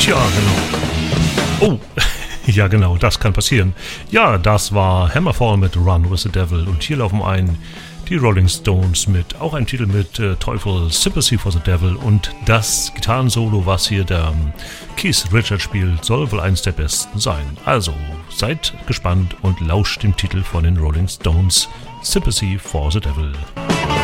Tja, genau. Oh, ja genau, das kann passieren. Ja, das war Hammerfall mit Run with the Devil und hier laufen ein die Rolling Stones mit auch einem Titel mit Teufel, Sympathy for the Devil, und das Gitarrensolo, was hier der Keith Richards spielt, soll wohl eines der besten sein. Also seid gespannt und lauscht dem Titel von den Rolling Stones, Sympathy for the Devil.